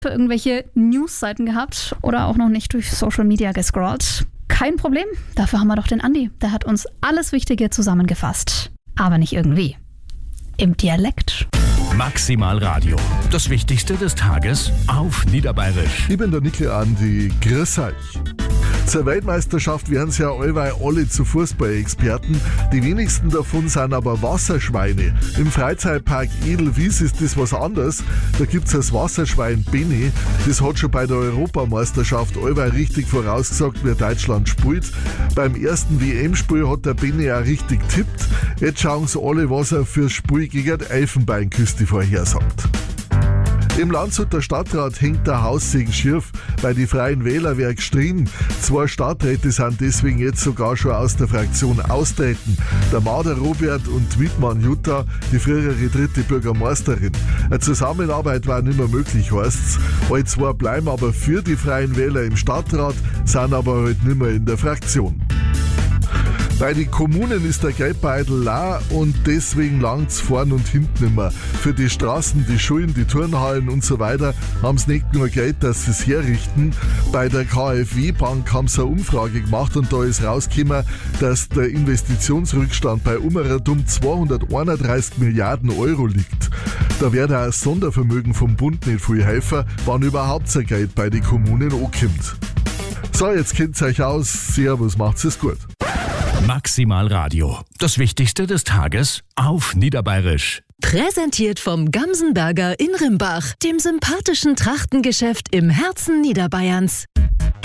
irgendwelche Newsseiten gehabt oder auch noch nicht durch Social Media gescrollt. Kein Problem, dafür haben wir doch den Andi. Der hat uns alles Wichtige zusammengefasst. Aber nicht irgendwie. Im Dialekt. Maximal Radio. Das Wichtigste des Tages auf Niederbayerisch. Ich bin der Nickel Andi. Grüß euch. Zur Weltmeisterschaft werden sie ja allweil alle zu Fußballexperten. Die wenigsten davon sind aber Wasserschweine. Im Freizeitpark Edelwies ist das was anderes. Da gibt es das Wasserschwein Benny. Das hat schon bei der Europameisterschaft allweil richtig vorausgesagt, wie Deutschland spielt. Beim ersten WM-Spiel hat der Benny auch richtig tippt. Jetzt schauen sie alle, was er fürs Spiel gegen die Elfenbeinküste vorhersagt. Im Landshuter Stadtrat hängt der Haussegen schief. Bei die Freien Wähler wird gestritten. 2 Stadträte sind deswegen jetzt sogar schon aus der Fraktion austreten. Der Mader Robert und Wittmann Jutta, die frühere 3. Bürgermeisterin. Eine Zusammenarbeit war nicht mehr möglich, heißt's. Alle 2 bleiben aber für die Freien Wähler im Stadtrat, sind aber halt nicht mehr in der Fraktion. Bei den Kommunen ist der Geldbeutel leer und deswegen langt's vorn und hinten immer. Für die Straßen, die Schulen, die Turnhallen und so weiter haben sie nicht nur Geld, dass sie es herrichten. Bei der KfW-Bank haben sie eine Umfrage gemacht und da ist rausgekommen, dass der Investitionsrückstand bei Umeratum 231 Milliarden Euro liegt. Da wird auch ein Sondervermögen vom Bund nicht viel helfen, wann überhaupt sein Geld bei den Kommunen ankommt. So, jetzt kennt's euch aus. Servus, macht's es gut. Maximal Radio. Das Wichtigste des Tages auf Niederbayerisch. Präsentiert vom Gamsenberger in Rimbach, dem sympathischen Trachtengeschäft im Herzen Niederbayerns.